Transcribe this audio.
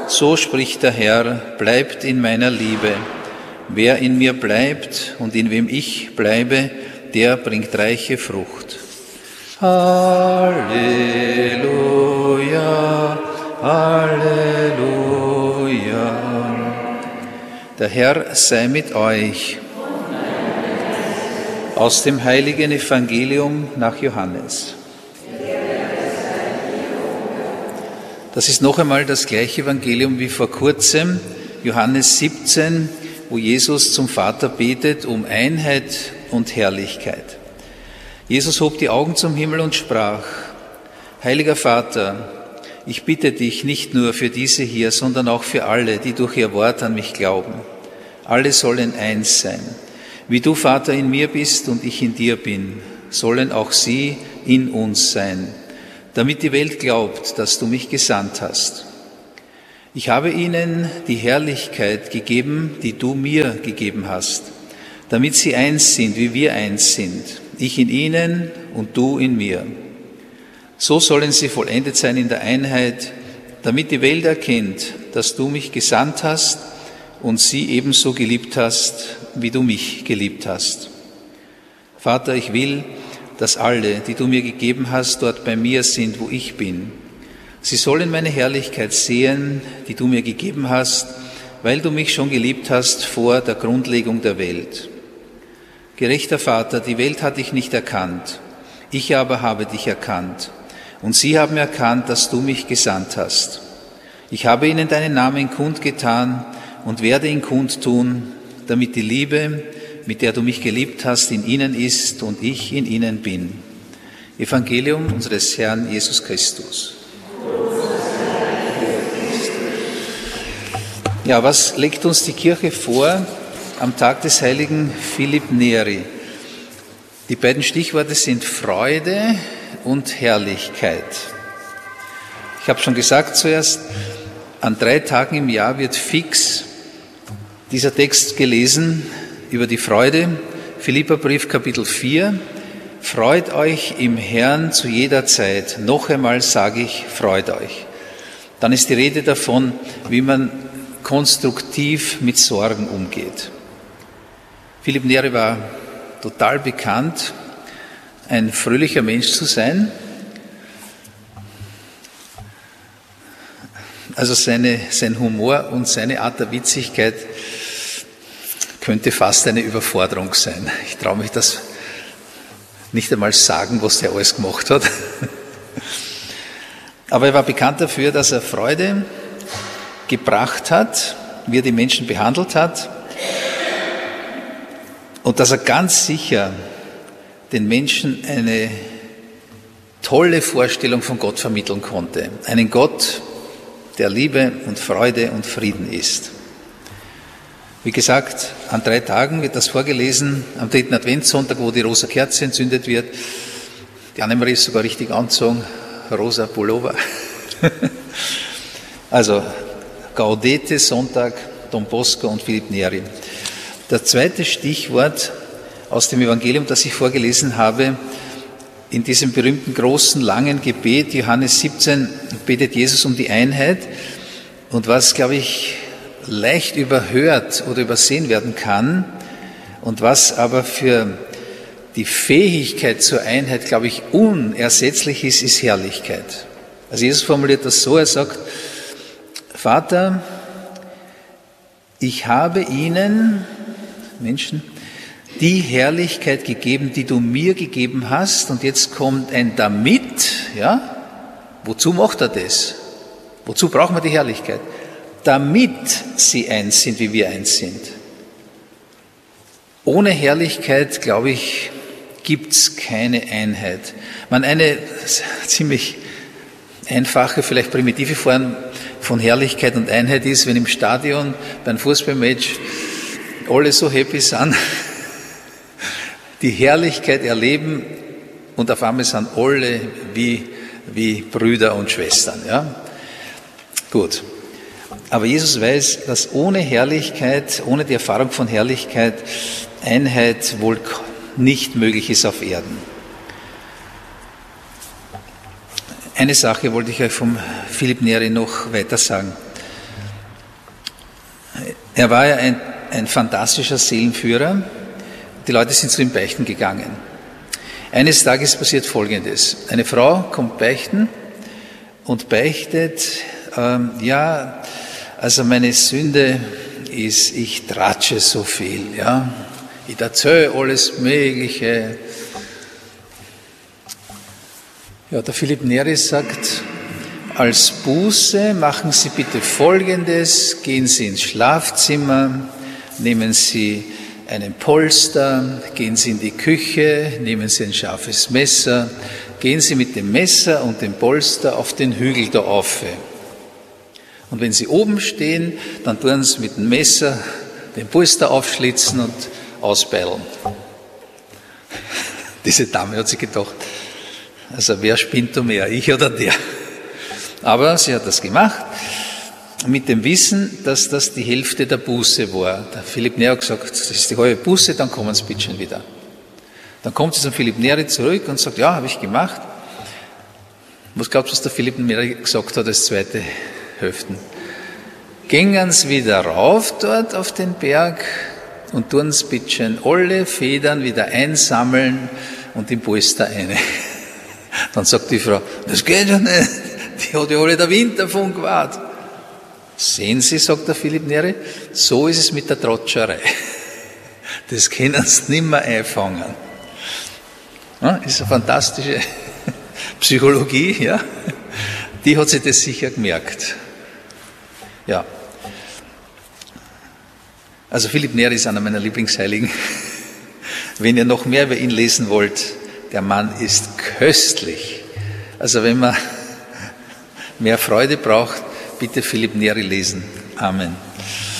So spricht der Herr, bleibt in meiner Liebe. Wer in mir bleibt und in wem ich bleibe, der bringt reiche Frucht. Halleluja, Halleluja. Der Herr sei mit euch. Aus dem heiligen Evangelium nach Johannes. Das ist noch einmal das gleiche Evangelium wie vor kurzem, Johannes 17, wo Jesus zum Vater betet um Einheit und Herrlichkeit. Jesus hob die Augen zum Himmel und sprach: Heiliger Vater, ich bitte dich nicht nur für diese hier, sondern auch für alle, die durch ihr Wort an mich glauben. Alle sollen eins sein. Wie du, Vater, in mir bist und ich in dir bin, sollen auch sie in uns sein, damit die Welt glaubt, dass du mich gesandt hast. Ich habe ihnen die Herrlichkeit gegeben, die du mir gegeben hast, damit sie eins sind, wie wir eins sind, ich in ihnen und du in mir. So sollen sie vollendet sein in der Einheit, damit die Welt erkennt, dass du mich gesandt hast und sie ebenso geliebt hast, wie du mich geliebt hast. Vater, ich will, dass alle, die du mir gegeben hast, dort bei mir sind, wo ich bin. Sie sollen meine Herrlichkeit sehen, die du mir gegeben hast, weil du mich schon geliebt hast vor der Grundlegung der Welt. Gerechter Vater, die Welt hat dich nicht erkannt, ich aber habe dich erkannt, und sie haben erkannt, dass du mich gesandt hast. Ich habe ihnen deinen Namen kundgetan und werde ihn kundtun, damit die Liebe, mit der du mich geliebt hast, in ihnen ist und ich in ihnen bin. Evangelium unseres Herrn Jesus Christus. Ja, was legt uns die Kirche vor am Tag des heiligen Philipp Neri? Die beiden Stichworte sind Freude und Herrlichkeit. Ich habe schon gesagt zuerst, an 3 Tagen im Jahr wird fix dieser Text gelesen über die Freude. Philipperbrief Kapitel 4. Freut euch im Herrn zu jeder Zeit. Noch einmal sage ich, freut euch. Dann ist die Rede davon, wie man konstruktiv mit Sorgen umgeht. Philipp Neri war total bekannt, ein fröhlicher Mensch zu sein. Also sein Humor und seine Art der Witzigkeit könnte fast eine Überforderung sein. Ich traue mich das nicht einmal sagen, was der alles gemacht hat. Aber er war bekannt dafür, dass er Freude gebracht hat, wie er die Menschen behandelt hat und dass er ganz sicher den Menschen eine tolle Vorstellung von Gott vermitteln konnte. Einen Gott, der Liebe und Freude und Frieden ist. Wie gesagt, an 3 Tagen wird das vorgelesen, am 3. Adventssonntag, wo die rosa Kerze entzündet wird. Die Annemarie ist sogar richtig angezogen, rosa Pullover. Also Gaudete Sonntag, Don Bosco und Philipp Neri. Das zweite Stichwort aus dem Evangelium, das ich vorgelesen habe, in diesem berühmten großen, langen Gebet, Johannes 17, betet Jesus um die Einheit. Und was, glaube ich, leicht überhört oder übersehen werden kann und was aber für die Fähigkeit zur Einheit, glaube ich, unersetzlich ist, ist Herrlichkeit. Also Jesus formuliert das so, er sagt: Vater, ich habe ihnen, Menschen, die Herrlichkeit gegeben, die du mir gegeben hast, und jetzt kommt ein damit, ja, wozu macht er das? Wozu brauchen wir die Herrlichkeit? Damit sie eins sind, wie wir eins sind. Ohne Herrlichkeit, glaube ich, gibt's keine Einheit. Eine ziemlich einfache, vielleicht primitive Form von Herrlichkeit und Einheit ist, wenn im Stadion beim Fußballmatch alle so happy sind, die Herrlichkeit erleben und auf einmal sind alle wie Brüder und Schwestern. Ja? Gut. Aber Jesus weiß, dass ohne Herrlichkeit, ohne die Erfahrung von Herrlichkeit, Einheit wohl nicht möglich ist auf Erden. Eine Sache wollte ich euch vom Philipp Neri noch weiter sagen. Er war ja ein fantastischer Seelenführer. Die Leute sind zu ihm beichten gegangen. Eines Tages passiert Folgendes. Eine Frau kommt beichten und beichtet, also meine Sünde ist, ich tratsche so viel, ja. Ich erzähle alles Mögliche. Ja, der Philipp Neri sagt, als Buße machen Sie bitte Folgendes, gehen Sie ins Schlafzimmer, nehmen Sie einen Polster, gehen Sie in die Küche, nehmen Sie ein scharfes Messer, gehen Sie mit dem Messer und dem Polster auf den Hügel da auf. Und wenn Sie oben stehen, dann tun Sie mit dem Messer den Polster aufschlitzen und ausbeilen. Diese Dame hat sich gedacht, also wer spinnt da mehr, ich oder der? Aber sie hat das gemacht, mit dem Wissen, dass das die Hälfte der Buße war. Der Philipp Neri hat gesagt, das ist die halbe Buße, dann kommen Sie bitte schon wieder. Dann kommt sie zum Philipp Neri zurück und sagt, ja, habe ich gemacht. Was glaubst du, was der Philipp Neri gesagt hat als zweite Hälfte? Gingen Sie wieder rauf dort auf den Berg und tun Sie bitte schön alle Federn wieder einsammeln und im Polster eine. Dann sagt die Frau, das geht ja nicht, die hat ja alle der Wind davon gewartet. Sehen Sie, sagt der Philipp Neri, so ist es mit der Trotscherei. Das können Sie nicht mehr einfangen. Ja, ist eine fantastische Psychologie, ja. Die hat sich das sicher gemerkt. Ja. Also Philipp Neri ist einer meiner Lieblingsheiligen. Wenn ihr noch mehr über ihn lesen wollt, der Mann ist köstlich. Also wenn man mehr Freude braucht, bitte Philipp Neri lesen. Amen.